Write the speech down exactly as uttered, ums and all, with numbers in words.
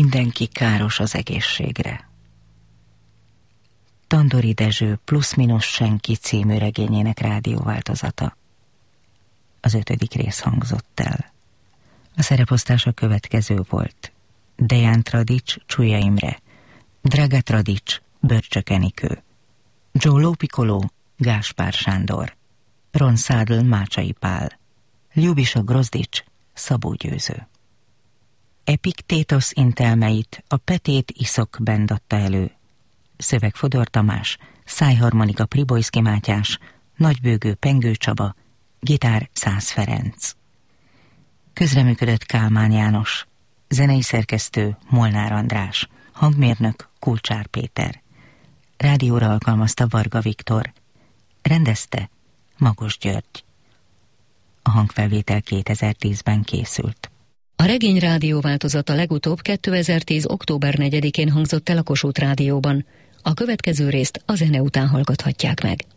Mindenki káros az egészségre. Tandori Dezső Plusz-minusz senki című regényének rádióváltozata. Az ötödik rész hangzott el. A szereposztás a következő volt: Deján Tradics, Csúlya Imre, Draga Tradics, Börcsök Enikő, Joe Lópikoló, Gáspár Sándor, Ron Szádl, Mácsai Pál, Ljubisa Grozdics, Szabó Győző. Epiktétosz intelmeit a Petét Iszok Band adta elő. Szöveg Fodor Tamás, szájharmonika Pribojszki Mátyás, nagybőgő Pengő Csaba, gitár Szász Ferenc. Közreműködött Kálmán János, zenei szerkesztő Molnár András, hangmérnök Kulcsár Péter. Rádióra alkalmazta Varga Viktor, rendezte Magos György. A hangfelvétel kétezer-tízben készült. A regény rádióváltozata legutóbb kétezer-tíz. október negyedikén hangzott el a Kossuth Rádióban. A következő részt a zene után hallgathatják meg.